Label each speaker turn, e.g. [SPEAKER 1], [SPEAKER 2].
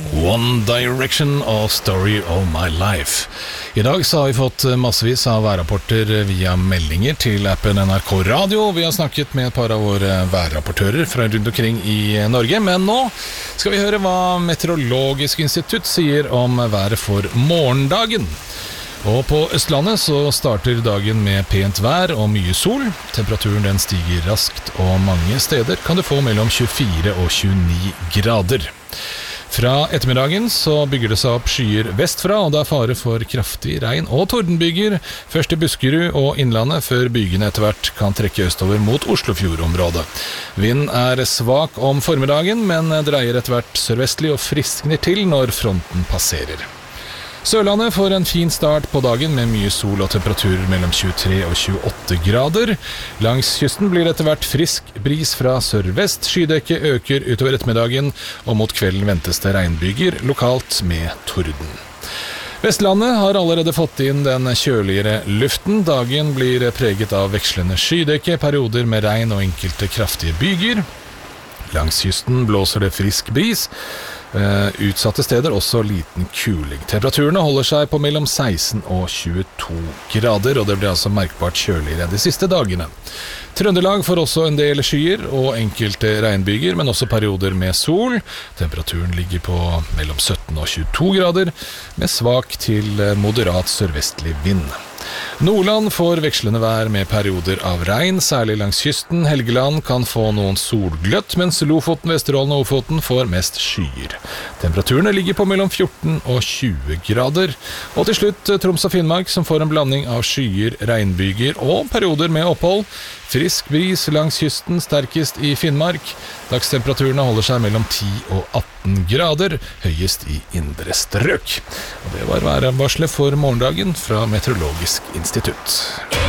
[SPEAKER 1] One Direction og Story of My Life. I dag så har vi fått massevis av værrapporter via meldinger til appen NRK Radio. Vi har snakket med et par av våre værrapportører fra rundt omkring i Norge, men nå skal vi høre hva Meteorologisk institutt sier om været for morgendagen. Og på Østlandet så starter dagen med pent vær og mye sol. Temperaturen den stiger raskt, og mange steder kan du få mellom 24 og 29 grader. Fra ettermiddagen så bygger det seg opp skyer vestfra, og det er fare for kraftig regn og tordenbyger, først i Buskerud og Innlandet, før bygene etter hvert kan trekke østover mot Oslofjordområdet. Vinden er svak om formiddagen, men dreier etter hvert sørvestlig og friskner til når fronten passerer. Sørlandet får en fin start på dagen med mye sol og temperaturer mellom 23 og 28 grader. Langs kysten blir det etter hvert frisk bris fra sørvest. Skydekket øker utover ettermiddagen, og mot kvelden ventes det regnbyger, lokalt med torden. Vestlandet har allerede fått inn den kjøligere luften. Dagen blir preget av vekslende skydekke, perioder med regn og enkelte kraftige byger. Langs kysten blåser det frisk bris. Utsatte steder også liten kuling. Temperaturene holder seg på mellom 16 og 22 grader, og det blir altså merkbart kjøligere de siste dagene. Trøndelag får også en del skyer og enkelte regnbyger, men også perioder med sol. Temperaturen ligger på mellom 17 og 22 grader, med svak til moderat sørvestlig vind. Nordland får vekslende vær med perioder av regn, særlig langs kysten. Helgeland kan få noen solgløtt, mens Lofoten, Vesterålen og Ofoten får mest skyer. Temperaturene ligger på mellom 14 og 20 grader. Og til slutt Troms og Finnmark, som får en blanding av skyer, regnbyger og perioder med opphold. Frisk bris langs kysten, sterkest i Finnmark. Dagstemperaturene holder seg mellom 10 og 18 grader, høyest i indre strøk. Og det var værvarselet for morgendagen fra Meteorologisk institutt.